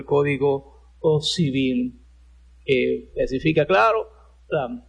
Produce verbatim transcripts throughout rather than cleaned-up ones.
Código Civil, que especifica claro, ¿verdad?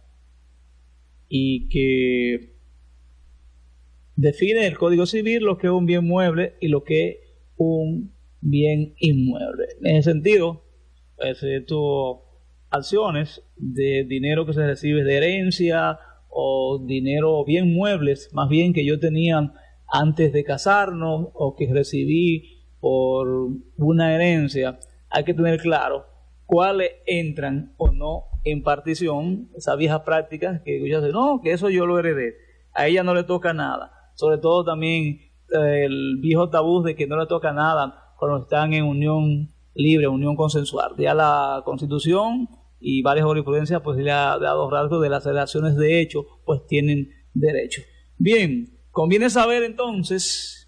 Y que define el Código Civil lo que es un bien mueble y lo que es un bien inmueble. En ese sentido, excepto acciones de dinero que se recibe de herencia o dinero o bien muebles, más bien que yo tenía antes de casarnos o que recibí por una herencia, hay que tener claro cuáles entran o no en partición. Esas viejas prácticas que ella dice, no, que eso yo lo heredé, a ella no le toca nada. Sobre todo también eh, el viejo tabú de que no le toca nada cuando están en unión libre, unión consensual. Ya la Constitución y varias jurisprudencias pues le ha dado rasgos de las relaciones de hecho, pues tienen derecho. Bien, conviene saber entonces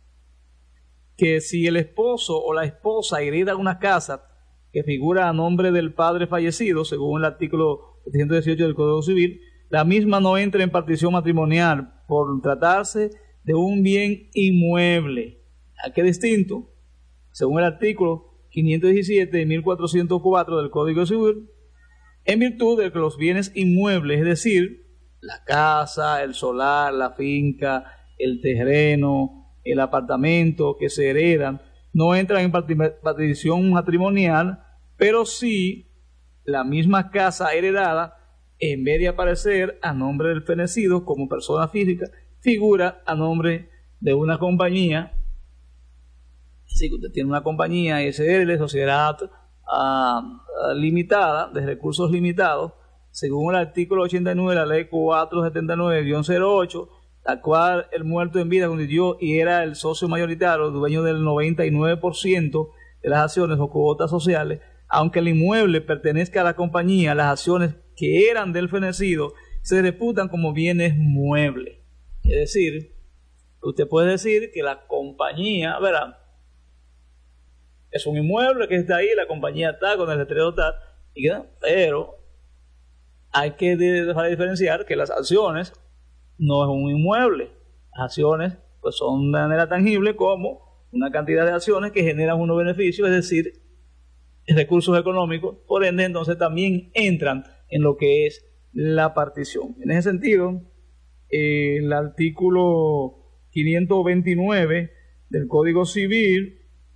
que si el esposo o la esposa hereda una casa que figura a nombre del padre fallecido, según el artículo setecientos dieciocho del Código Civil, la misma no entra en partición matrimonial por tratarse de un bien inmueble. ¿A qué distinto? Según el artículo quinientos diecisiete y mil cuatrocientos cuatro del Código Civil, en virtud de que los bienes inmuebles, es decir, la casa, el solar, la finca, el terreno, el apartamento que se heredan, no entran en partición matrimonial, pero sí la misma casa heredada, en vez de aparecer a nombre del fenecido como persona física, figura a nombre de una compañía. Si usted tiene una compañía S L, sociedad uh, limitada, de recursos limitados, según el artículo ochenta y nueve de la ley cuatrocientos setenta y nueve guión cero ocho, la cual el muerto en vida constituyó y era el socio mayoritario, dueño del noventa y nueve por ciento de las acciones o cuotas sociales, aunque el inmueble pertenezca a la compañía, las acciones que eran del fenecido se reputan como bienes muebles. Es decir, usted puede decir que la compañía, ¿verdad?, es un inmueble que está ahí, la compañía está con el letrero tal, pero hay que dejar diferenciar que las acciones no es un inmueble. Las acciones pues son de manera tangible como una cantidad de acciones que generan unos beneficios, es decir, recursos económicos, por ende entonces también entran en lo que es la partición. En ese sentido, eh, el artículo quinientos veintinueve del Código Civil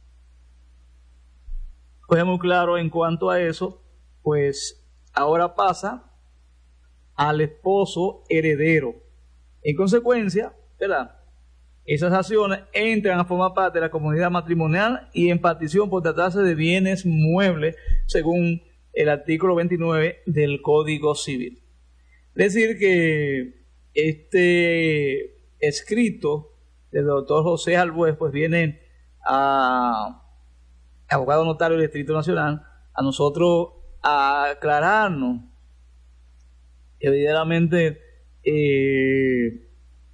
pues muy claro en cuanto a eso, pues ahora pasa al esposo heredero. En consecuencia, ¿verdad?, esas acciones entran a formar parte de la comunidad matrimonial y en partición por tratarse de bienes muebles, según el artículo veintinueve del Código Civil. Es decir, que este escrito del doctor José Albuez pues viene a abogado notario del Distrito Nacional, a nosotros a aclararnos evidentemente eh,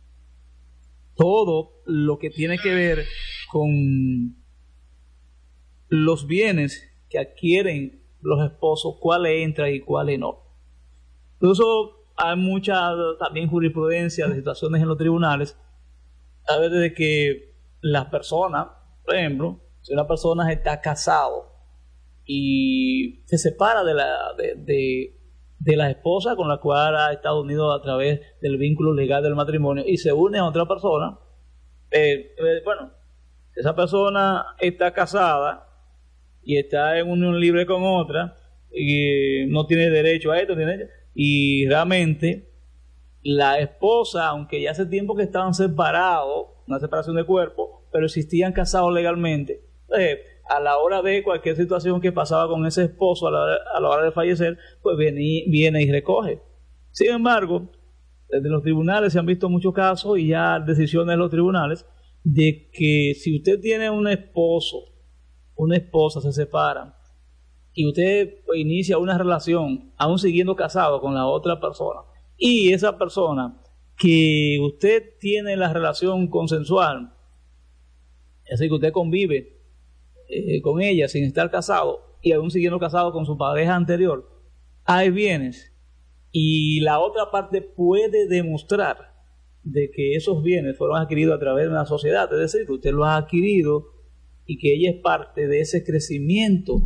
todo lo que tiene que ver con los bienes que adquieren los esposos, cuáles entran y cuáles no. Incluso hay mucha también jurisprudencia de situaciones en los tribunales a ver de que las personas, por ejemplo, si una persona está casado y se separa de la de, de, de la esposa con la cual ha estado unido a través del vínculo legal del matrimonio y se une a otra persona, eh, eh, bueno, esa persona está casada y está en unión libre con otra y no tiene derecho a esto, tiene, y realmente la esposa, aunque ya hace tiempo que estaban separados, una separación de cuerpo, pero existían casados legalmente, eh, a la hora de cualquier situación que pasaba con ese esposo a la hora, a la hora de fallecer, pues viene, viene y recoge. Sin embargo, desde los tribunales se han visto muchos casos y ya decisiones de los tribunales de que si usted tiene un esposo, una esposa, se separan y usted inicia una relación aún siguiendo casado con la otra persona y esa persona que usted tiene la relación consensual, es decir, que usted convive eh, con ella sin estar casado y aún siguiendo casado con su pareja anterior, hay bienes y la otra parte puede demostrar de que esos bienes fueron adquiridos a través de una sociedad, es decir, que usted los ha adquirido y que ella es parte de ese crecimiento